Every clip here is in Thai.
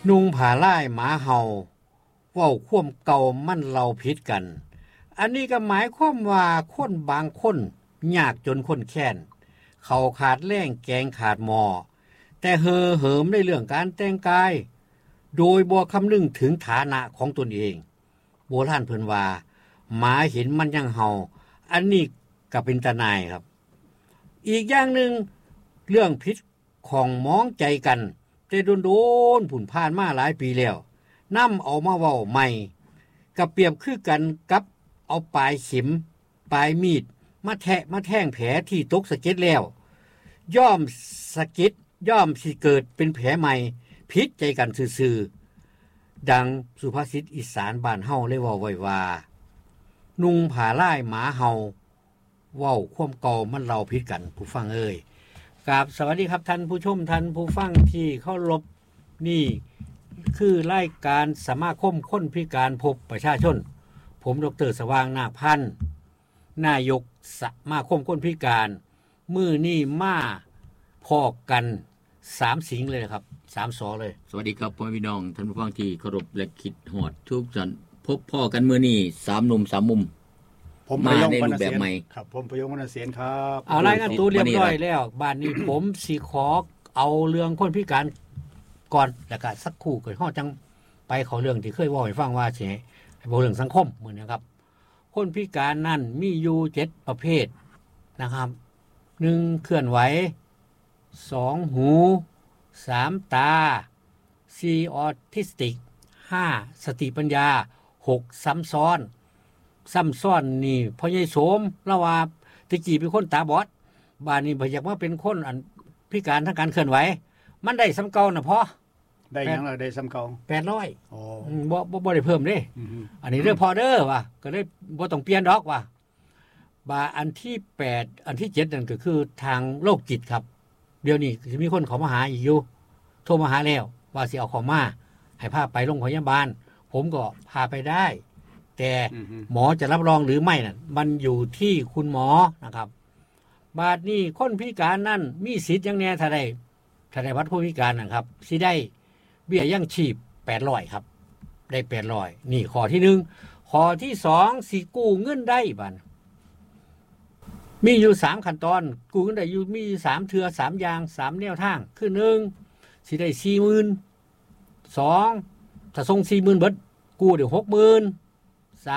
นุงผาล่ายหมาเห่าเว้าคว่ำเก่ามันเราผิดกันอันนี้ก็หมายความว่าคนบางคนยากจนคนแค้นเขาขาดแรงแกงขาดหมอแต่เหิมในเรื่องการแต่งกายโดยบ่คำนึงถึงฐานะของตนเองโบราณเพิ่นว่าหมาเห็นมันยังเห่าอันนี้ก็เป็นตาหน่ายครับอีกอย่างนึงเรื่องผิดของมองใจกันแต่โดนๆผุ่นผ่านมาหลายปีแล้วนำเอามาเว้าใหม่ก็เปรียบคือกันกับเอาปลายเข็มปลายมีดมาแทะมาแทงแผลที่ตกสะเก็ดแล้วย่อมสะเก็ดย่อมสิเกิดเป็นแผลใหม่ผิดใจกันซื่อๆดังสุภาษิตอีสานบ้านเฮาเลยเว้าไว้ว่านุงผาล่ายหมาเห่าเว้าความเก่ามันเราผิดกันผู้ฟังเอ้ยกราบสวัสดีครับท่านผู้ชมท่านผู้ฟังที่เคารพนี่คือรายการสมาคมคนพิการพบประชาชนผมดร.สว่างนาคพันธ์นายกสมาคมคนพิการมื้อนี้มาพอกัน3สิงเลยครับ3สอเลยสวัสดีครับพ่อพี่น้องท่านผู้ฟังที่เคารพและคิดฮอดทุกท่านพบพ่อกันมื้อนี้3หนุ่ม3มุมผมมาในรูปแบบใหม่ครับผมประยงวรรณเสนครับเอารายงานตัวเรียบร้อยแล้วบ้านนี้ ผมสิขอเอาเรื่องคนพิการก่อนแล้วก็สักครู่ก่อนเฮาจังไปเข้าเรื่องที่เคยเว้าให้ฟังว่าสิให้เรื่องสังคมมื้อนี้ครับคนพิการนั่นมีอยู่7ประเภทนะครับ1เคลื่อนไหว2หู3ตา4ออทิสติก5สติปัญญา6ซ้ำซ้อนนี่พ่อใหญ่โสมละว่าตะกี้เป็นคนตาบอดบ้านนี้บ่อยากมาเป็นคนอันพิการทางการเคลื่อนไหวมันได้ซ้ำเก่าน่ะพอได้หยังล่ะได้ซ้ำเก่า 800อ๋อบ่ได้เพิ่มเด้อันนี้เรื่องพอเด้อว่ะก็เลยบ่ต้องเปลี่ยนดอกว่ะบ่าอันที่8อันที่7นั่นก็คือทางโรคจิตครับเดี๋ยวนี้สิมีคนเขามาหาอีกอยู่โทรมาหาแล้วว่าสิเอาเข้ามาให้พาไปโรงพยาบาลผมก็พาไปได้แต่หมอจะรับรองหรือไม่นั่นมันอยู่ที่คุณหมอนะครับบาดนี้คนพิการนั่นมีสิทธิ์อย่างแน่ถ้าได้วัดผู้พิการนะครับสิได้เบี้ยยังชีพ800ครับได้800นี่ข้อที่1ข้อที่2สิกู้เงินได้บัดมีอยู่3ขั้นตอนกู้เงินได้อยู่มี3เทื่อ3อย่าง3แนวทางคือ1สิได้ 40,000 2ถ้าส่ง 40,000 เบิดกู้ได้ 60,000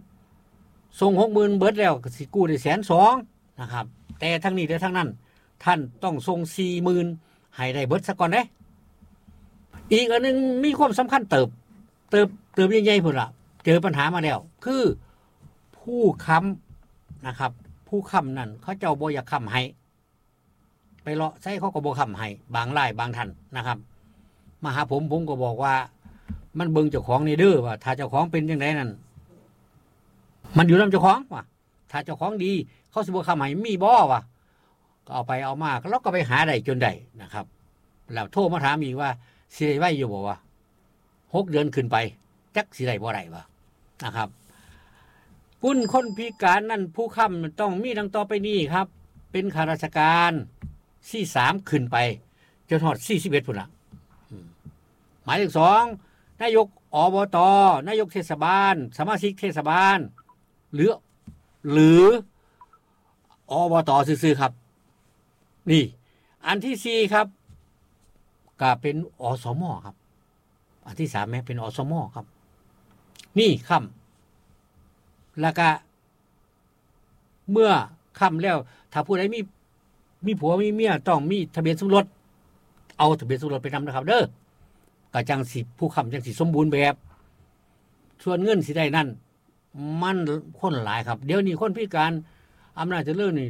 3ส่ง 60,000 เบิดแล้วก็สิกู้ได้ 120,000 นะครับแต่ทั้งนี้และทั้งนั้นท่านต้องส่ง 40,000 ให้ได้เบิดซะก่อนเด้อีกอันนึงมีความสำคัญเติบใหญ่ๆพุ่นล่ะเจอปัญหามาแล้วคือผู้ค้ำนะครับผู้ค้ำนั่นเขาเจ้าบ่อยากค้ำให้ไปเลาะใส่เขาก็บ่ค้ำให้บางรายบางท่านนะครับมาหาผมก็บอกว่ามันเบิ่งเจ้าของนี่เด้อว่าถ้าเจ้าของเป็นจังไดนั่นมันอยู่นำเจ้าของว่าถ้าเจ้าของดีเขาสิบ่ค้ำให้มีบ่ว่าก็เอาไปเอามาแล้วก็ไปหาได้จนได้นะครับแล้วโทรมาถามอีกว่าสิได้ไว้อยู่บ่ว่า6เดือนขึ้นไปจักสิได้บ่ได้ว่านะครับคนพิการนั่นผู้ค้ำต้องมีดังต่อไปนี้ครับเป็นข้าราชการ43ขึ้นไปจนฮอด41พุ่นล่ะหมายเลข2นายกอบตนายกเทศบาลสมาชิกเทศบาลหรืออบตซื่อๆครับนี่อันที่4ครับก็เป็นอสมครับอันที่3แม้เป็นอสมครับนี่ค้ำแล้วก็เมื่อค้ำแล้วถ้าผู้ใดมีผัวมีเมียต้องมีทะเบียนสมรสเอาทะเบียนสมรสไปนำนะครับเด้อก็จังสิผู้ค้ำจังสิสมบูรณ์แบบส่วนเงินสิได้นั่นมันคนหลายครับเดี๋ยวนี้คนพิการอำนาจเจริญนี่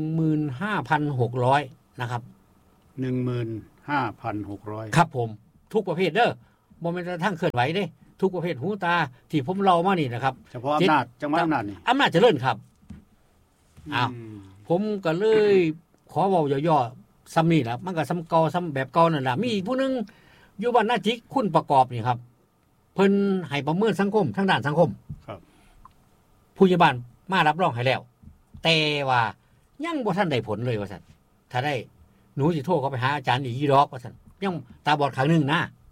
15,600 นะครับ 15,600 ครับผมทุกประเภทเด้อบ่แม่นแต่ทั้งเคลื่อนไหวเด้ทุกประเภทหูตาที่ผมเล่ามานี่นะครับเฉพาะอำนาจจังหวัดอำนาจนี่อำนาจเจริญครับอ้าวผมก็เลยขอเว้าย่อๆซ้ำนี่ล่ะมันก็ซ้ำเก่าซ้ำแบบเก่านั่นล่ะมีผู้นึงอยู่บ้านนาจิกคุณประกอบนี่ครับเพิ่นให้ประเมินสังคมทางด้านสังคมครับผู้ใหญ่บ้านมารับรองให้แล้วแต่ว่ายังบ่ทันได้ผลเลยว่าซั่นถ้าได้หนูสิโทรเข้าไปหาอาจารย์อีกดอกว่าซั่นยังตาบอดข้างนึงนะ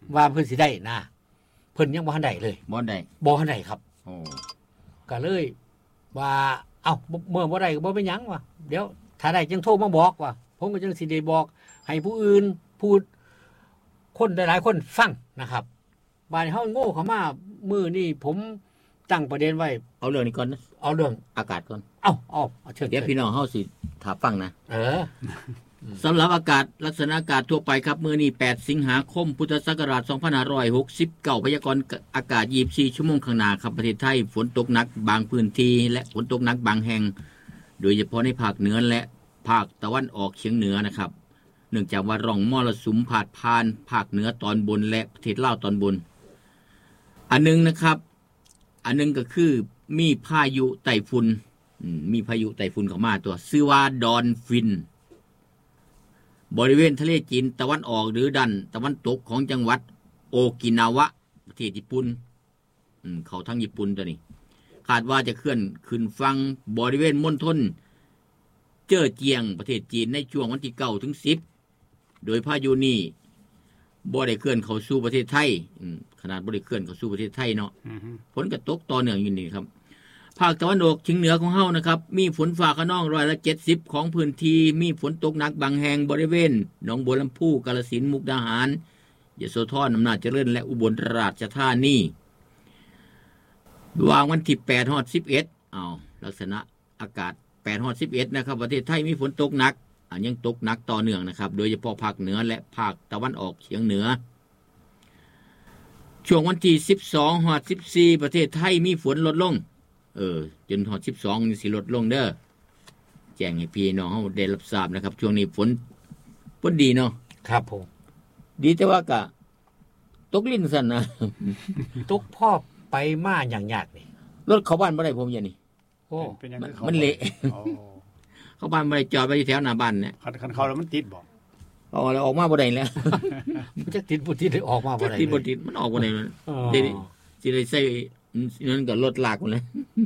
ว่าเพิ่นสิได้นะเพิ่นยังบ่ทันได้เลยบ่ได้บ่ทันได้ครับโอ้ก็เลยว่าเอ้าเมื่อบ่ได้ก็บ่เป็นหยังวะเดี๋ยวถ้าได้จึงโทรมาบอกว่าผมก็จังสิได้บอกให้ผู้อื่นพูดคนหลายๆคนฟังนะครับบาดนี้เฮาโง่เข้ามามื้อนี้ผมตั้งประเด็นไว้เอาเรื่องนี้ก่อนนะเอาเรื่องอากาศก่อนเอาเชิญเดี๋ยวพี่น้องเฮาสิถามฟังนะเออสำหรับอากาศลักษณะอากาศทั่วไปครับมื้อนี้8สิงหาคมพุทธศักราช2569พยากรณ์อากาศ24ชั่วโมงข้างหน้าครับประเทศไทยฝนตกหนักบางพื้นที่และฝนตกหนักบางแห่งโดยเฉพาะในภาคเหนือและภาคตะวันออกเฉียงเหนือนะครับเนื่องจากว่าร่องมรสุมพาดผ่านภาคเหนือตอนบนและประเทศลาวตอนบนอันนึงนะครับอันนึงก็คือมีพายุไต้ฝุ่นมีพายุไต้ฝุ่นเข้ามาตัวชื่อว่าดอนฟินบริเวณทะเลจีนตะวันออกหรือดันตะวันตกของจังหวัดโอกินาวะประเทศญี่ปุ่นเขาทั้งญี่ปุ่นตัวนี้คาดว่าจะเคลื่อนขึ้นฝั่งบริเวณมณฑลเจ้อเจียงประเทศจีนในช่วงวันที่9ถึง10โดยพายุนี้บ่ได้เคลื่อนเข้าสู่ประเทศไทยขนาดบ่ได้เคลื่อนเข้าสู่ประเทศไทยเนาะฝนก็ตกต่อเนื่องอยู่นี่ครับภาคตะวันออกเฉียงเหนือของเฮานะครับมีฝนฟ้าคะนอง70%ของพื้นที่มีฝนตกหนักบางแห่งบริเวณหนองบัวลำพูกาฬสินธุ์มุกดาหารยโสธรอำนาจเจริญและอุบลราชธานีวางวันที่8ฮอด11ลักษณะอากาศ8ฮอด11นะครับประเทศไทยมีฝนตกหนักยังตกหนักต่อเนื่องนะครับโดยเฉพาะภาคเหนือและภาคตะวันออกเฉียงเหนือช่วงวันที่12ฮอด14ประเทศไทยมีฝนลดลงจนฮอด12สิลดลงเด้อแจ้งให้พี่น้องเฮาได้รับทราบนะครับช่วงนี้ฝนดีเนาะครับผมดีแต่ว่าก็ตกลิ้นสั่นนะตกพ่อไปมาอย่างยากนี่รถเข้าบ้านบ่ได้ผมอย่างนี้โอ้เป็นยังไงมันเละ เข้าบ้านบ่ได้จอดไว้แถวหน้าบ้านเนี่ยคันเข้าแล้วมันติดบ่เอาแล้วออกมาบ่ได้แล้วมันจะติดบ่ติดได้ออกมาบ่ได้ติดบ่ติดมันออกบ่ได้มันอ๋อเดี๋ยวสิได้ใส่นั่นก็รถลากพุ่นเลย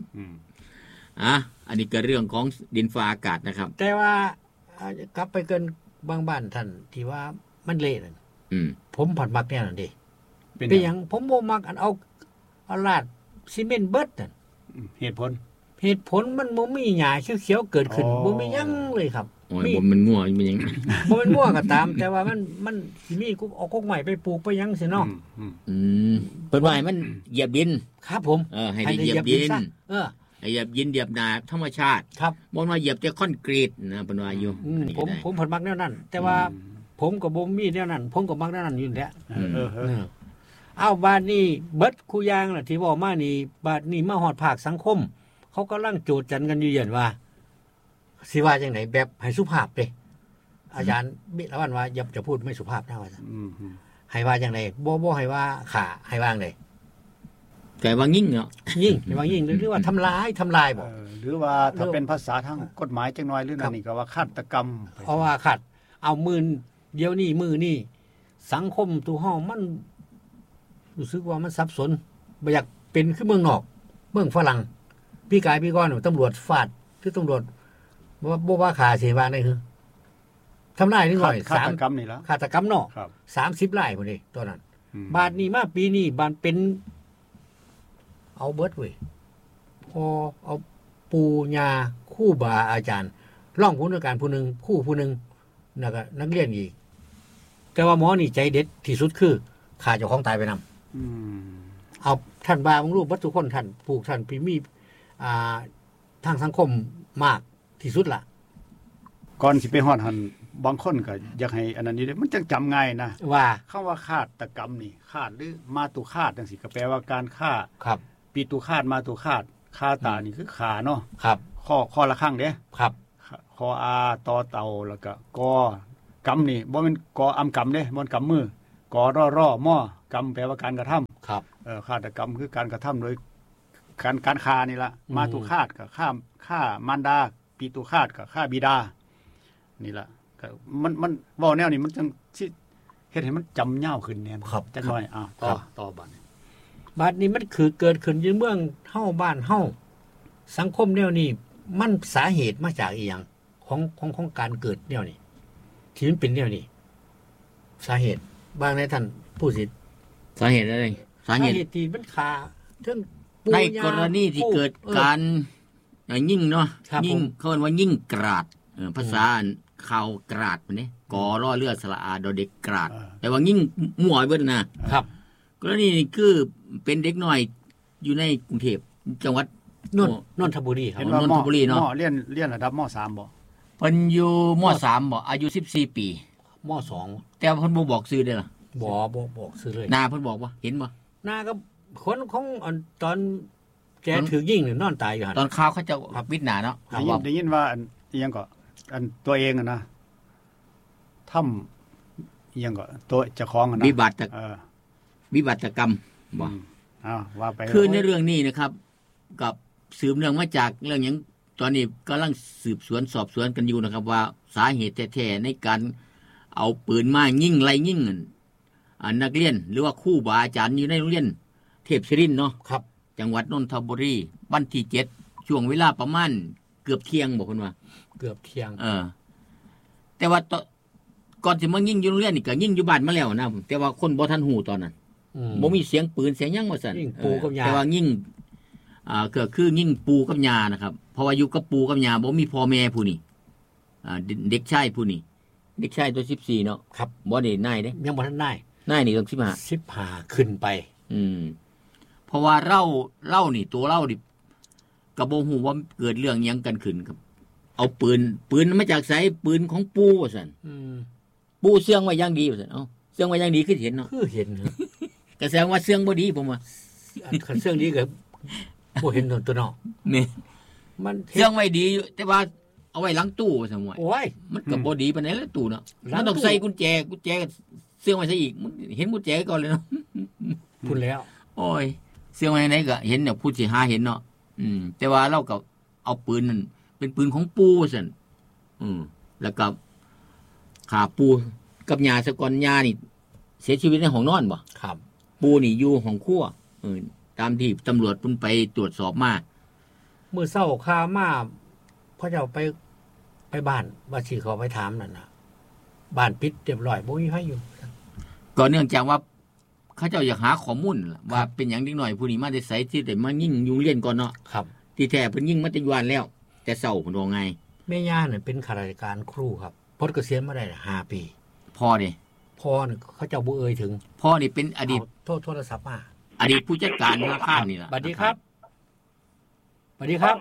อันนี้ก็เรื่องของดินฟ้าอากาศนะครับแต่ว่ากลับไปเกินบางบ้านท่านที่ว่ามันเละนั่นผมผัดมักแน่นั่นดิเป็นหยังผมบ่มักอันเอาลาดซีเมนต์เบิดนั่นเหตุผลมันบ่มีหญ้าเขียวๆเกิดขึ้นบ่มีหยังเลยครับโอ้ยบ่มันงัวมันหยังบ่แม่นมั่วก็ตาม แต่ว่ามันสิมีกูเอากกใหม่ไปปลูกไปหยังสิเนาะเพิ่นว่าให้มันเหยียบดินครับผมให้ได้เหยียบดินซะเหยียบดินเหยียบนาธรรมชาติครับบ่มาเหยียบแต่คอนกรีตนะเพิ่นว่าอยู่อันนี้ก็ได้ผมผัดมักแนวนั้น แต่ว่าผมก็บ่มีแนวนั้น ผมก็มักแนวนั้นอยู่แหละ เอาบาดนี้เบิดคู่ยางล่ะที่บอกมานี่บาดนี้มาฮอดภาคสังคม เขากำลังโจทย์จันกันอยู่เย็นว่าสิว่าจังไดแบบให้สุภาพเด้อาจารย์บิละวันว่าอย่าจะพูดไม่สุภาพนะว่าให้ว่าจังไดบ่ให้ว่าขาให้ว่าจังไดไก่ว่ายิ่งเนาะยิ่งให้ว่ายิ่งหรือว่าทำลายบ่หรือว่าถ้าเป็นภาษาทางกฎหมายจังน้อยหรือนั่นนี่ก็ว่าฆาตกรรมเพราะว่าขัดเอามือเดี๋ยวนี้มือนี่สังคมตัวเฮามันรู้สึกว่ามันสับสนบ่อยากเป็นคือเมืองนอกเมืองฝรั่งพี่กายพี่ก้อนตำรวจฟาดคือตำรวจบ่ว่าขาเสียว่าได้คือทำลายนิดหน่อยฆาตกรรมนี่ละฆาตกรรมเนาะครับ 30รายพุ่นนี่ตอนนั้นบาดนี้มาปีนี้บานเป็นเอาเบิดเว้ยพอเอาปู่ย่าครูบาอาจารย์ร่องผู้ในการผู้หนึงครูผู้หนึงแล้วก็นักเรียนอีกแต่ว่าหมอนี่ใจเด็ดที่สุดคือฆ่าเจ้าของตายไปนำเอาท่านบาบางรูปวัตถุคนท่านผูกท่านพี่มีทางสังคมมากที่สุดล่ะก่อนสิไปฮอดหันบางคนก็อยากให้อันนั้นนี่เด้มันจังจำง่ายนะว่าคำว่าฆาตกรรมนี่ฆาตหรือมาตุฆาตจังซี่ก็แปลว่าการฆ่าครับปีตุฆาตมาตุฆาตฆ่าตานี่คือฆ่าเนาะครับข้อละครั้งเด้ครับคออาตอเต่าแล้วก็กอกรรมนี่บ่แม่นกออำกรรมเด้บ่แม่นกำมือกอรอม่อกรรมแปลว่าการกระทำครับฆาตกรรมคือการกระทำโดยการฆ่านี่ล่ะมาตุฆาตก็ฆ่ามารดาปีตุฆาตก็ฆ่าบิดานี่ล่ะก็มันเว้าแนวนี้มันจังสิเฮ็ดให้มันจำยาวขึ้นแน่จักหน่อยต่อบัดนี้บาดนี้มันคือเกิดขึ้นในเมืองเฮาบ้านเฮาสังคมแนวนี้มันสาเหตุมาจากอีหยังของการเกิดแนวนี้ที่มันเป็นแนวนี้สาเหตุบางในท่านผู้สิสาเหตุอะไรสาเหตุที่มันขาเรื่องในกรณีที่เกิดการยิ่งเนาะยิ่งเขาเรียกว่ายิ่งกราดภาษาข่าวกราดมันนี่กอล้อเลือดสระอาดอเด็กกราดแต่ว่ายิ่งมั่วเบิดนะครับกรณีนี้คือเป็นเด็กน้อยอยู่ในกรุงเทพจังหวัดนนทบุรีครับนนทบุรีเนาะเรียนระดับม.3 บ่เพิ่นอยู่ม.3 บ่อายุ14ปีม.2 แต่เพิ่นบ่บอกชื่อได้ล่ะบ่บอกชื่อเลยหน้าเพิ่นบอกบ่เห็นบ่หน้าก็คนของตอนแกถือยิงนี่นอนตายอยู่หั่นตอนข่าวเขาจะปิดหน้าเนาะได้ยินว่าอีหยังก็อันตัวเองนะทำอีหยังก็ตัวเจ้าของนะวิบัติกรรมบ่ว่าไปคือในเรื่องนี้นะครับกับสืบเนื่องมาจากเรื่องหยังตอนนี้กำลังสืบสวนสอบสวนกันอยู่นะครับว่าสาเหตุแท้ๆในการเอาปืนมายิงไล่ยิงนักเรียนหรือว่าครูบาอาจารย์อยู่ในโรงเรียนเทพศิรินทร์เนาะครับจังหวัดนนทบุรีวันที่7ช่วงเวลาประมาณเกือบเที่ยงบอกเพิ่นว่าเกือบเที่ยงแต่ว่าก่อนสิมายิงอยู่โรงเรียนนี่ก็ยิงอยู่บ้านมาแล้วนะแต่ว่าคนบ่ทันฮู้ตอนนั้นบ่มีเสียงปืนเสียงหยังว่าซั่นแต่ว่ายิงก็คือยิงปูกับยานะครับเพราะว่าอยู่กับปูกับยาบ่มีพ่อแม่ผู้นี้เด็กชายผู้นี้เด็กชายตัว14เนาะครับบ่ได้นายเด้ยังบ่ทันนายนี่ต้อง 15ขึ้นไปเพราะว่าเล่านี่ตัวเล่าดิก็บ่ฮู้ว่าเกิดเรื่องหยังกันขึ้นครับเอาปืนมาจากไสปืนของปู่ว่าซั่นปู่เสื่องไว้อย่างดีว่าซั่นเอ้าเสื่องไว้อย่างดีคือเห็นเนาะคือเห็นครับก็แสดงว่าเสื่องบ่ดีผมว่าคันเสื่องดีก็บ่เห็นตัวเนาะนี่มันเสื่องไว้ดีแต่ว่าเอาไว้หลังตู้ซั่นว่าโอ้ยมันก็บ่ดีปานใดแล้วตู้เนาะมันต้องใส่กุญแจเสื่องไว้ซะอีกเห็นกุญแจก่อนเลยเนาะพูดแล้วโอ้ยเสื่องไว้ไหนก็เห็นเนี่ยผู้สิหาเห็นเนาะแต่ว่าเราก็เอาปืนนั่นเป็นปืนของปู่ซั่นแล้วก็ขาปู่กับย่าซะก่อนย่านี่เสียชีวิตในห้องนอนบ่ครับปู่นี่อยู่ห้องครัวตามที่ตำรวจเพิ่นไปตรวจสอบมามื้อเช้าข่ามาพระเจ้าไปบ้านว่าสิเขาไปถามนั่นน่ะบ้านปิดเรียบร้อยบ่มีไผอยู่ก็เนื่องจากว่าเขาเจ้าอยากหาข้อมูลว่าเป็นหยังเด็กน้อยผู้นี้มาได้ไสที่ได้มายิงยุงเรียนก่อนเนาะครับที่แท้เพิ่นยิงมาแต่อยู่บ้านแล้วแต่เช้าเพิ่นว่าไงแม่ย่าเนี่ยเป็นข้าราชการครูครับพ้นเกษียณมาได้5ปีพ่อนี่เขาเจ้าบ่เอ่ยถึงพ่อนี่เป็นอดีตโทรศัพท์มาอดีตผู้จัดการธนาคารนี่ล่ะสวัสดีครับสวัสดีครับ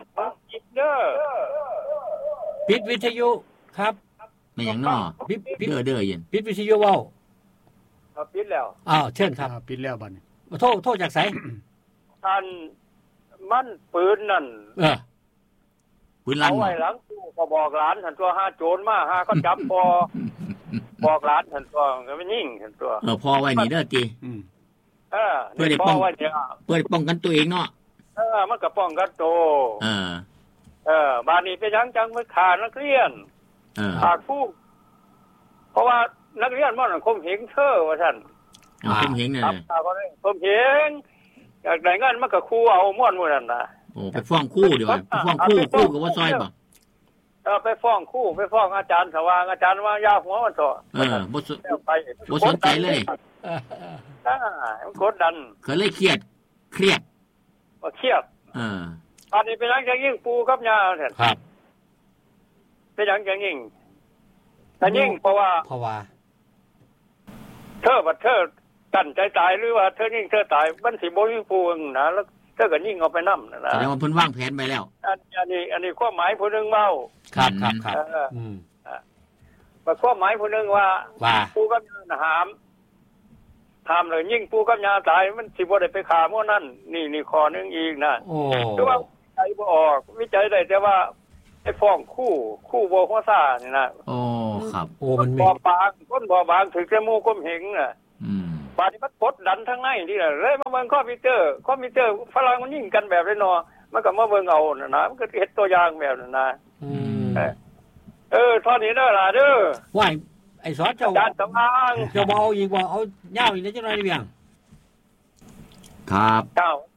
ปิดวิทยุครับไม่หยังน้อเด้อเย็นปิดวิทยุเว้าปิดแล้วเชิญครับปิดแล้วบัดนี้โทษจากไสท่านมันปืนนั่นปืนลั่นเอาไว้หลังตู้ก็บอกหลานท่านตัวหาโจรมาหาเขาจับบอกหลานท่านตัวก็ไม่ยิงท่านตัวพอไว้นี่เด้อติเพื่อได้ป้องกันตัวเองเนาะมันก็ป้องกันตัวบ้านนี้ไปยังจังไปฆ่านักเรียนฆ่าครูเพราะว่านักเรียนมันข่มเหงเธอว่าซั่นข่มเหงนั่นน่ะข่มเหงอยากได้เงินมันก็ครูเอาม่วนมื้อนั้นน่ะไปฟ้องครูดีกว่าไปฟ้องครูก็บ่ซอยบ่ไปฟ้องครูไปฟ้องอาจารย์สว่างอาจารย์ว่ายาหัวมันเถาะบ่สนใจเลยมันกดดันก็เลยเครียดบ่เครียดตอนนี้เป็นหยังจะยิงปูกับยาแท้ครับเป็นหยังจะยิงแต่ยิงเพราะว่าเธอตั้งใจตายหรือว่าเธอยิงเธอตายมันสิบ่ยิงปูนะแล้วเธอก็ยิงเอาไปนำนะแสดงว่าเพิ่นวางแผนไปแล้วอันนี้ความหมายผู้นึงเว้าครับว่าความหมายผู้นึงว่าปูกับยาห้ามเลยยิงปูกับยาตายมันสิบ่ได้ไปฆ่าหมู่นั้นนี่ข้อนึงอีกนะคือว่าใจบ่ออกวิจัยได้แต่ว่าไอ้ฟ้องคู่บ่หัวซ่านี่นะครับมันบ่บางคนบ่บางถึงแต่หมู่ก้มเหงน่ะบาดนี้มันกดดันทั้งในนี่แหละเลยมาเบิ่งคอมพิวเตอร์ฝรั่งมันยิงกันแบบนี้เนาะมันก็มาเบิ่งเอาน่ะนะมันก็เฮ็ดตัวอย่างแบบนั้นนะตอนนี้เด้อล่ะเด้อว่าไอ้สอนเจ้าอาจารย์สำอางเจ้าบ่เอาอีกบ่เอายาวอีกจังได๋เพียงครับเจ้า